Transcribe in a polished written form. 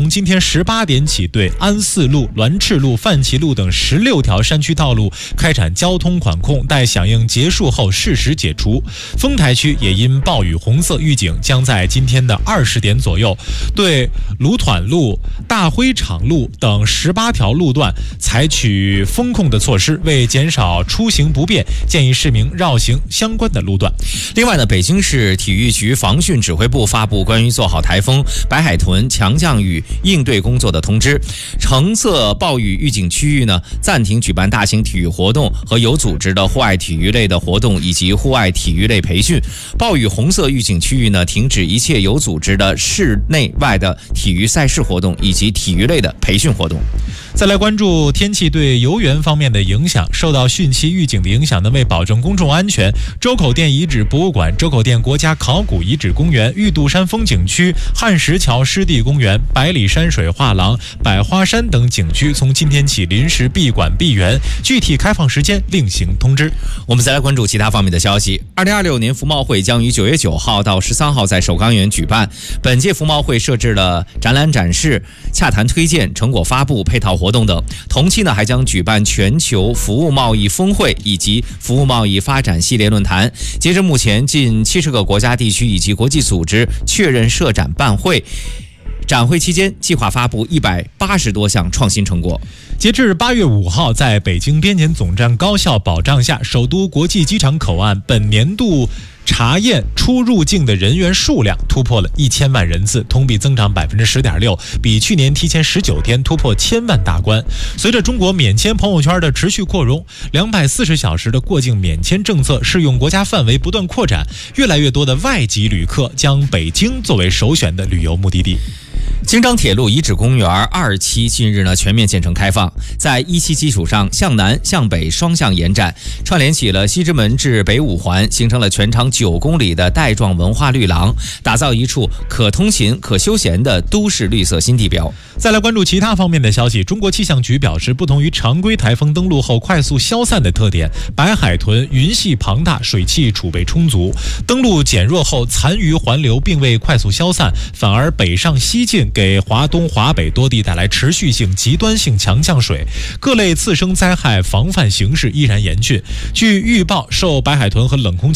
从今天18点起，对安四路、栾赤路、范齐路等16条山区道路开展交通管控，待响应结束后适时解除。丰台区也因暴雨红色预警，将在今天的20点左右，对卢团路、大灰厂路等18条路段采取风控的措施，为减少出行不便，建议市民绕行相关的路段。 另外呢，北京市体育局防汛指挥部发布关于做好台风白海豚强降雨应对工作的通知，橙色暴雨预警区域呢，暂停举办大型体育活动和有组织的户外体育类的活动以及户外体育类培训。暴雨红色预警区域呢，停止一切有组织的室内外的体育赛事活动以及体育类的培训活动。 再来关注天气对游园方面的影响。受到汛期预警的影响呢，为保证公众安全，周口店遗址博物馆、周口店国家考古遗址公园、玉渡山风景区、汉石桥湿地公园、百里山水画廊、百花山等景区从今天起临时闭馆闭园，具体开放时间另行通知。 我们再来关注其他方面的消息。2026年服贸会将于9月9号到13号在首钢园举办。本届服贸会设置了展览展示、洽谈推荐、成果发布、配套活动等。同期呢，还将举办全球服务贸易峰会以及服务贸易发展系列论坛。截至目前，近70个国家地区以及国际组织确认设展办会。展会期间，计划发布180多项创新成果。 截至8月5号，在北京边检总站高效保障下，首都国际机场口岸本年度查验出入境的人员数量突破了1000万人次，同比增长10.6%，比去年提前19天突破1000万大关。随着中国免签朋友圈的持续扩容，240小时的过境免签政策适用国家范围不断扩展，越来越多的外籍旅客将北京作为首选的旅游目的地。 京张铁路遗址公园2期近日呢全面建成开放，在1期基础上向南向北双向延展，串联起了西直门至北五环，形成了全长9公里的带状文化绿廊，打造一处可通勤可休闲的都市绿色新地标。 再来关注其他方面的消息。中国气象局表示，不同于常规台风登陆后快速消散的特点，白海豚云系庞大，水汽储备充足，登陆减弱后残余环流并未快速消散，反而北上西进，给华东华北多地带来持续性极端性强降水，各类次生灾害防范形势依然严峻。据预报，受白海豚和冷空气